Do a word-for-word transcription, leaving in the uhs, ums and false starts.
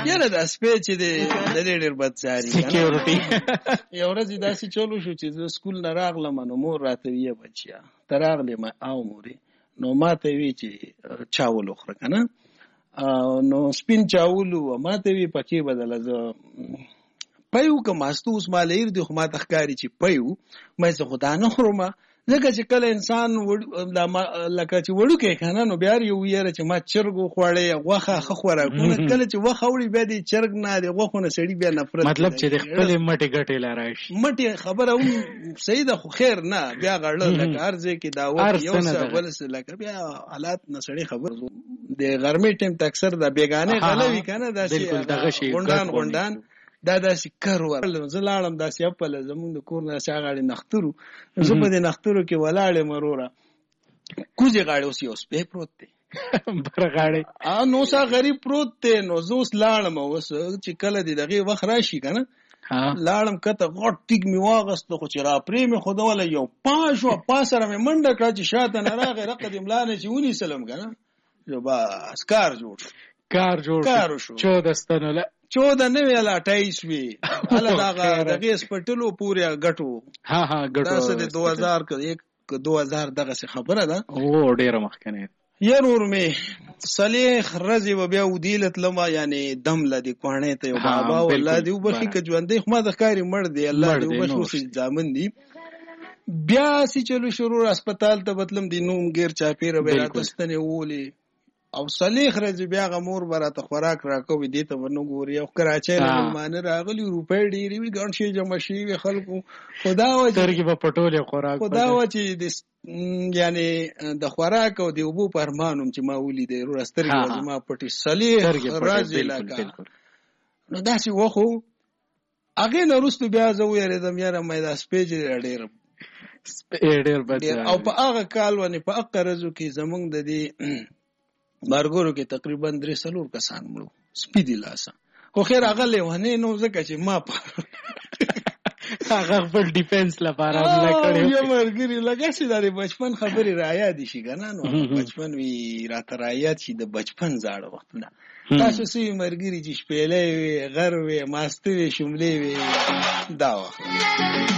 یاره دا سپی چې دی د دې ډېر بدچاري سکیورټي. یو ورځ داسې چلو شو چې زه سکول نه راغلم نو مور راته ویې بچیا ته راغلې ما او مورې نو ما ته وی چې چاول وخوره که نه نو سپین چاول و ما ته وی پکې بدله زه پیو که ماستو اوس ما لیر دی خو ما ته ښکاري چې پیو ما زه خو دا نه خورم ځکه چې کله انسان لکه چې وړوکی که نه نو بیا یو ویره چې ما چرګ وخوړی غوښه ښه خوراکونه کله چې غوښه وړي بیا د چرګ نه د غوښو نه سړي بیا نفرت مطلب چې د خپلې مټې ګټې لا راشي مټې خبره هم صحیح ده خو خیر نه بیا غړله لکه هر ځای کې دعوت یو څه بل څه لکه بیا حالات نه سړی خبر د غرمې ټیم ته اکثر د بیګانې غله وي که نه داسې غونډان غونډان دا داسې کر ورل زه لاړم داسې اپله زمونږ د کور نه داسې هغه نخترو زه په دې نخترو کې ولاړ یم وروره کوزې غاړې اوس یو سپی پروت دی بر غاړې نو اوس هغه غریب پروت دی نو زه اوس لاړم اوس چې کله د دغې وخت راشي که نه لاړم کته غټ تیګ مې واغسته خو چې راپرې مې ښودوله یو پاس وه پاس سره مې منډه کړه چې شاته نه راغی رقه د ملا نه چې ونیسلم که نه بس کار جوړ کار جوړ کار شو چوده ستنو له چوده نه وی لا اټایس وی هله دغه دغې سپټلو پورې ګټو ها ها ګټو داسې د دو هزار که یک دو هزار دغسې خبره ده او ډېره مخکنی یا نور مې صلیخ ورځې به بیا ودیله تلمه یعنې دم له دې کوهڼې ته یو بابا و الله دې وبخي که ژوندی خو ما د ښکاري مړ دی الله دې وبخي اوس زامن دي بیا سې چلو شروع هسپتال ته بتلم د نوم ګیر چاپېره به یې راته ستنې وولې او صلیخ ورځې بیا هغه مور به راته خوراک راکوي دې ته به نه ګوري او کراچۍ نه مېلمانه راغلي روپۍ ډېرې وي ګڼ شی جمع شوي وي خلکو خو دا وه سترګې به پټولې خوراک خو دا وه چې د یعنې د خوراک او د اوبو په ارمان وم چې ما ولیدې وروره سترګې به زما پټې صلیخ ورځې لکه نو داسې وخو هغې نه وروستو بیا زه ویرېدم یاره مې دا سپی چې ډېر او په هغه کال ونې په هغه ورځو کې زمونږ د دې مارګورو کې تقریبا درې څلور کسان مړو سپي دي لاسه خو خیر هغه لیونی نو ځکه چې ما هغه خپل ډیفنس لپاره حمله کړې یو ملګري لکه چې دا د بچپن خبرې رایادې شي که نه نو بچپن وي راته رایاد شي د بچپن زاړه وختونه تاسو سوي ملګري چې شپېلۍ وې غر وې ماسته وې شملې وې دا وخت